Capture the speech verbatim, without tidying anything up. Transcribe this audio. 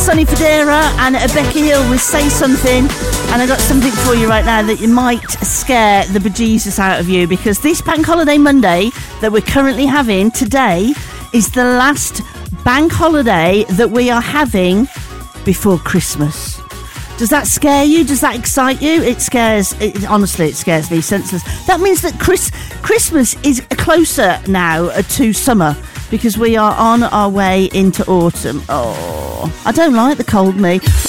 Sonny Fodera and Becky Hill with Say Something. And I got something for you right now that might scare the bejesus out of you, because this Bank Holiday Monday that we're currently having today is the last bank holiday that we are having before Christmas. Does that scare you? Does that excite you? It scares, it, honestly, it scares me senseless. That means that Chris, Christmas is closer now to summer, because we are on our way into autumn. Oh, I don't like the cold, me.